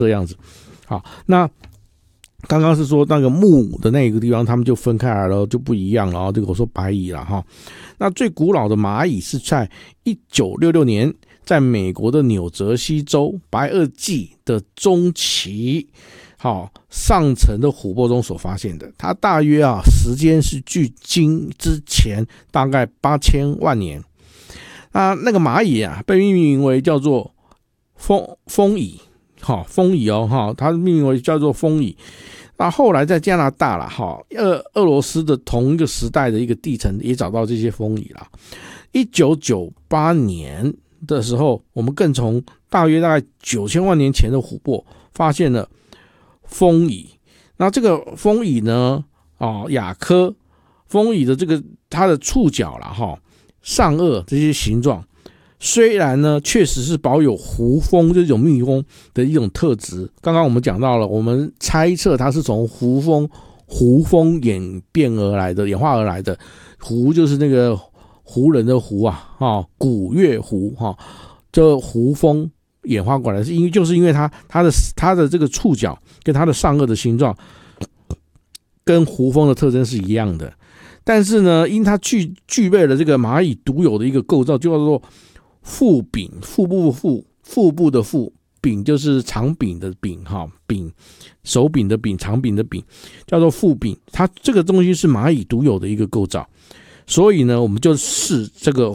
这样子。好，那刚刚是说那个木的那个地方，他们就分开来了，就不一样了。这个我说白蚁了哈。那最古老的蚂蚁是在1966年，在美国的纽泽西州白垩纪的中期，上层的琥珀中所发现的。它大约时间是距今之前大概8000万年。那个蚂蚁被命名为叫做蜂蚁，蜂蚁它命名为叫做蜂蚁。那后来在加拿大啦，俄罗斯的同一个时代的一个地层也找到这些蜂蚁啦。1998年的时候，我们更从大概9000万年前的琥珀发现了蜂蚁。那这个蜂蚁呢，亚科蜂蚁的这个它的触角啦，上颚这些形状，虽然呢确实是保有胡蜂这种蜜蜂的一种特质。刚刚我们讲到了，我们猜测它是从胡蜂演化而来的。胡就是那个胡人的胡古月胡这胡蜂演化过来，就是因为它的这个触角跟它的上颚的形状跟胡蜂的特征是一样的。但是呢，因它具备了这个蚂蚁独有的一个构造，就叫做腹柄，腹部的腹，柄就是长柄的柄，柄手柄的柄，长柄的柄，叫做腹柄。它这个东西是蚂蚁独有的一个构造，所以呢，我们就视这个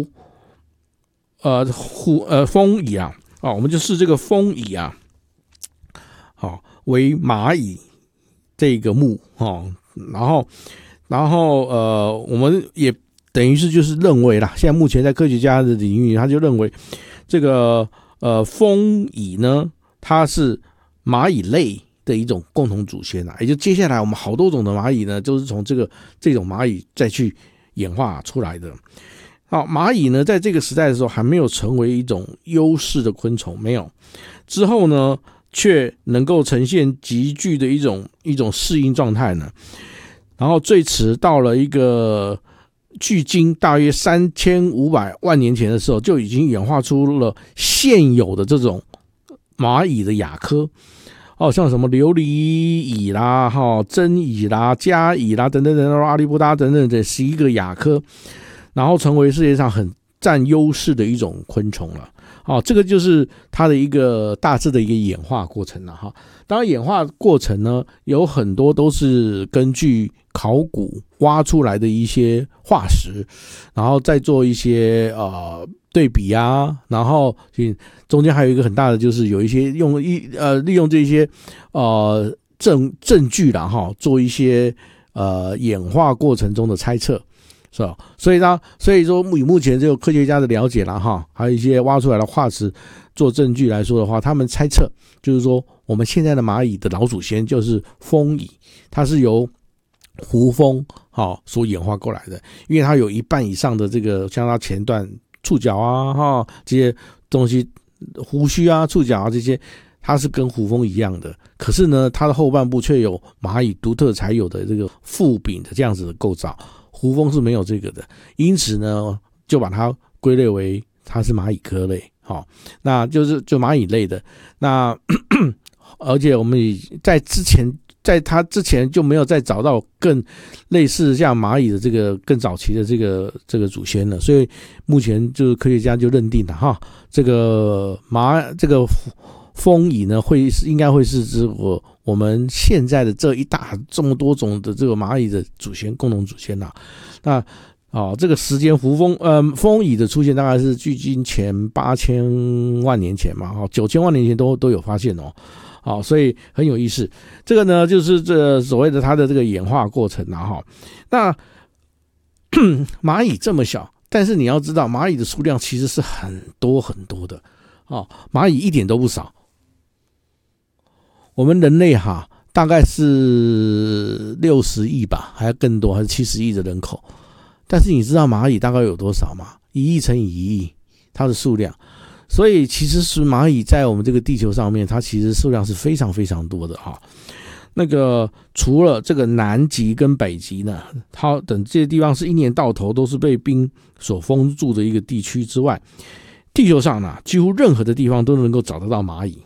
蜂蚁我们就视这个蜂蚁为蚂蚁这个目然后我们也等于是就是认为啦，现在目前在科学家的领域，他就认为这个蜂蚁呢，它是蚂蚁类的一种共同祖先也就接下来我们好多种的蚂蚁呢，就是从这种蚂蚁再去演化出来的。蚂蚁呢，在这个时代的时候还没有成为一种优势的昆虫，没有。之后呢，却能够呈现极具的一种适应状态呢。然后最迟到了一个距今大约3500万年前的时候，就已经演化出了现有的这种蚂蚁的亚科像什么琉璃蚁啦、针蚁啦、家蚁啦等等等等，阿利布达等等这11个亚科，然后成为世界上很占优势的一种昆虫了。这个就是它的一个大致的一个演化过程了当然演化过程呢，有很多都是根据考古挖出来的一些化石，然后再做一些对比然后中间还有一个很大的就是有一些利用这些证据啦做一些演化过程中的猜测。是吧？所以说以目前这个科学家的了解啦还有一些挖出来的化石做证据来说的话，他们猜测就是说，我们现在的蚂蚁的老祖先就是蜂蚁，它是由胡蜂所演化过来的，因为它有一半以上的这个像它前段触角这些东西，胡须触角这些，它是跟胡蜂一样的，可是呢，它的后半部却有蚂蚁独特才有的这个腹柄的这样子的构造。胡蜂是没有这个的，因此呢，就把它归类为它是蚂蚁科类，那就蚂蚁类的。那而且我们在它之前就没有再找到更类似像蚂蚁的这个更早期的这个祖先了，所以目前就是科学家就认定了这个蜂蚁呢应该会是我们现在的这么多种的这个蚂蚁的祖先共同祖先那这个时间蜂蚁的出现大概是距今前8000万年前嘛，9000万年前都有发现所以很有意思。这个呢就是这所谓的它的这个演化过程那蚂蚁这么小，但是你要知道蚂蚁的数量其实是很多很多的蚂蚁一点都不少。我们人类大概是60亿吧，还要更多，还是70亿的人口。但是你知道蚂蚁大概有多少吗？1亿乘以1亿，它的数量。所以其实是蚂蚁在我们这个地球上面，它其实数量是非常非常多的那个除了这个南极跟北极呢，它等这些地方是一年到头都是被冰所封住的一个地区之外，地球上呢几乎任何的地方都能够找得到蚂蚁。